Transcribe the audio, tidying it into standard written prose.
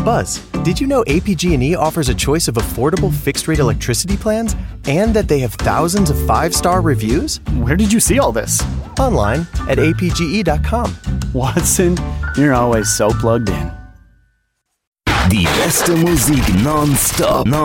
Buzz, did you know APG&E offers a choice of affordable fixed-rate electricity plans and that they have thousands of five-star reviews? Where did you see all this? Online at apge.com. Watson, you're always so plugged in. Die beste Musik nonstop.